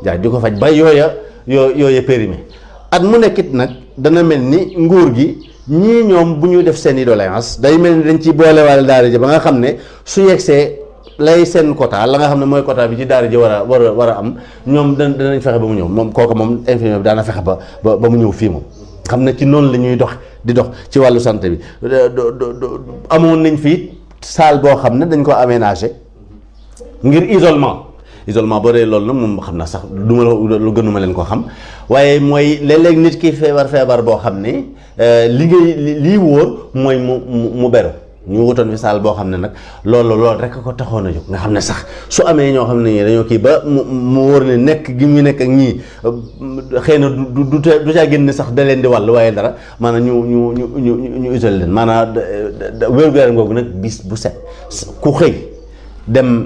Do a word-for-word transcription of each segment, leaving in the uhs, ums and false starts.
jaay di ko faj ba yooya yoo yooya périmé at mu nekkit nag dana mel ni nguur gi ñii ñoom bu ñu def seen i doléance day mel ni dañ ci boolewaale daara ji ba nga xam ne su yegsee lay seen quota la nga xam ne mooy quota bi ci daara ji war a war a war a am ñoom da danañ fexe ba mu ñëw moom kooku moom infirmier bi daana fexe ba ba ba mu ñëw fii moom xam ne ci noonu la ñuy dox di dox ci wàllu santé bi amoon nañ fii salle boo xam ne dañ ko aménagé ngir isolement isolement boo dee loolu nag moom xam naa sax du ma la lu gënuma leen ko xam waaye mooy léeg-léeg nit ki feebar feebar boo xam ne li ngay lii wóor mooy mu mu beru ñu wutoon fi salle boo xam ne nag loolu loolu rek ko taxoon a jóg nga xam ne sax su amee ñoo xam ne ñii dañoo kii ba mu mu wóor ne nekk gi ñu nekk ak ñii xëy na du du du caa génn sax da leen di wàll waaye dara maanaam ñu ñu ñu ñu ñu isolé leen maanaam wér-gu-yaram googu nag bis bu set ku xëy dem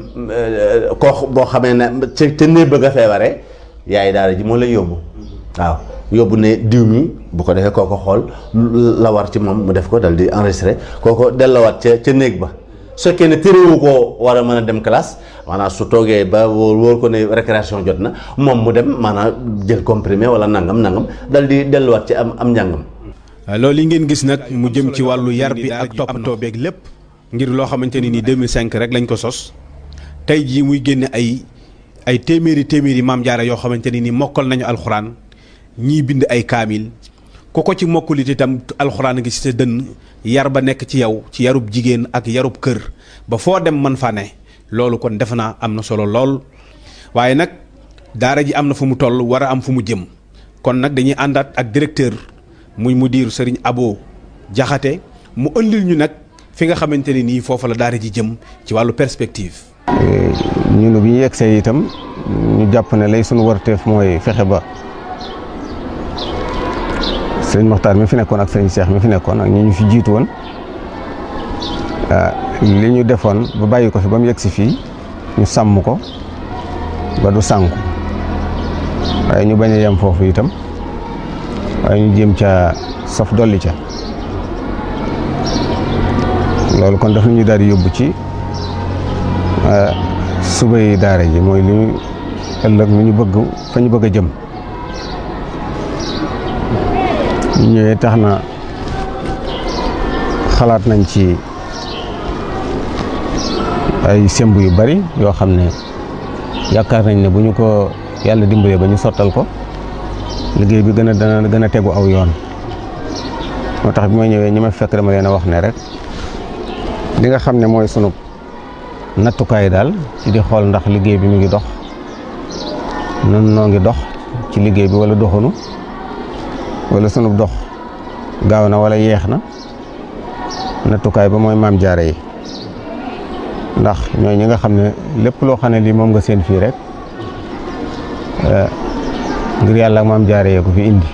koo boo xamee ne ca ca néeg bëgg a feebaree yaay daara ji moo lay yóbbu waaw yóbbu ne diw mi bu ko defee kooko xool la war ci moom mu def ko dal di enregistré kooko dellowaat ca ca néeg ba su fekkee ne téréwu koo war a mën a dem classe maanaam su toogee ba wóor wóor ko ne récréation jot na moom mu dem maanaam jël comprimé wala nangam nangam dal di delluwaat ci am am njàngam. loolu yi ngeen gis nag mu jëm ci wàllu yar bi ak toppatoo beeg lépp ngir loo xamante ni nii deux mille cinq rek lañ ko sos tey jii muy génne ay ay téeméeri téeméeri maam jaara yoo xamante ni nii mokkal nañu alxuraan ñii bind ay kaamil ku ko ci mokkulit itam alxuraan ngi ci sa dënn yar ba nekk ci yow ci yarub jigéen ak yarub kër ba foo dem man fa ne loolu kon defe naa am na solo lool waaye nag daara ji am na fu mu toll war a am fu mu jëm kon nag dañuy àndaat ak directeur muy mudir Serigne Abo Jaxate mu ëndil ñu nag fi nga xamante ne nii foofu la daara ji jëm ci wàllu perspective. ñun bi ñu yegsee itam ñu jàpp ne lay sunu warteef mooy fexe ba sëriñ Moxtaar mi fi nekkoon ak sëriñ Cheikh mi fi nekkoon ak ñi ñu fi jiitu woon li ñu defoon ba bàyyi ko fi ba mu yegsi fii ñu sàmm ko ba du sànku waaye ñu bañ a yem foofu itam waaye ñu jéem ca saf dolli ca loolu kon daf ñu daal di yóbbu ci subay daara ji mooy li ñu ëllëg lu ñu bëgg fa ñu bëgg a jëm ñu ñëwee tax na xalaat nañ ci ay semb yu bari yoo xam ne yaakaar nañ ne bu ñu ko yàlla dimbalee ba ñu sottal ko liggéey bi gën a dana gën a tegu aw yoon moo tax bi ma ñëwee ñi ma fekk dama leen a wax ne rek li nga xam ne mooy sunu nattukaay daal ci di xool ndax liggéey bi mu ngi dox nun noo ngi dox ci liggéey bi wala doxunu wala sunu dox gaaw na wala yeex na nattukaay ba mooy maam jaare yi ndax ñooy ñi nga xam ne lépp loo xam ne lii moom nga seen fii rek ngir yàlla ak maam jaare yee ko fi indi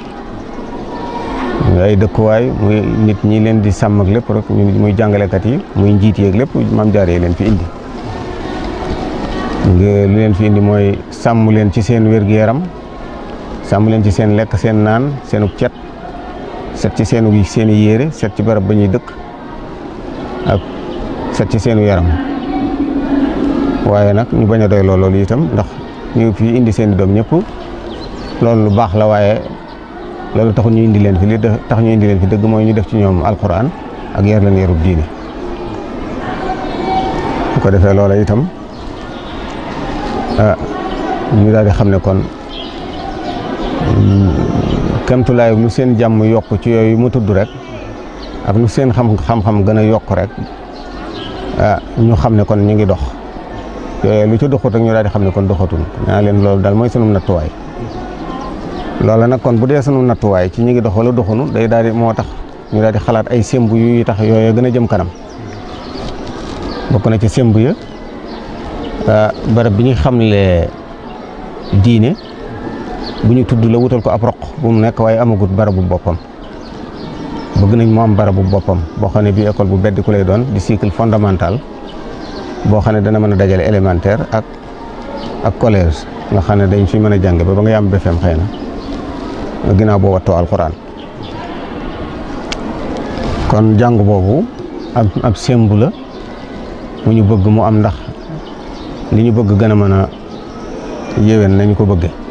ay dëkkuwaay muy nit ñi leen di sàmm ak lépp rek muy jàngalekat yi muy njiit yeeg lépp maam jaare yi leen fi indi lu leen fi indi mooy sàmm leen ci seen wér-gu-yaram sàmm leen ci seen lekk seen naan seenu cet set ci seenu seen i yére set ci barab ba ñuy dëkk ak set ci seenu yaram waaye nag ñu bañ a doy loolu itam ndax ñu fi indi seen i doom ñëpp loolu lu baax la waaye loolu taxul ñu indi leen fi li tax ñu indi leen fi dëgg mooy ñu def ci ñoom alquran ak yar leen yarub diine bu ko defee loola itam ah ñu daal di xam ne kon kemtulaay lu seen jàmm yokk ci yooyu mu tudd rek ak lu seen xam xam-xam gën a yokk rek ah ñu xam ne kon ñu ngi dox yooyu lu ci doxut rek ñu daal di xam ne kon doxatul naa leen loolu daal mooy sunu nattuwaay loola nag kon bu dee sunu nattuwaay ci ñu ngi dox wala doxunu day daal di moo tax ñu daal di xalaat ay semb yu tax yooyu gën a jëm kanam bokk na ci semb ya barab bi ñu xamle diine bu ñu tudd la wutal ko ab roq bu mu nekk waaye amagut barabu boppam bëgg nañ mu am barabu boppam boo xam ne bii école bu beddi ku lay doon di cycle fondamental boo xam ne dana mën a dajale élémentaire ak ak collège nga xam ne dañ fi mën a jàng ba ba nga yam B F E M xëy na ginnaaw boo wattoo alxuraan kon jàng boobu ab ab sembu la mu ñu bëgg mu am ndax li ñu bëgg gën a mën a yéwén nañu ko bëgge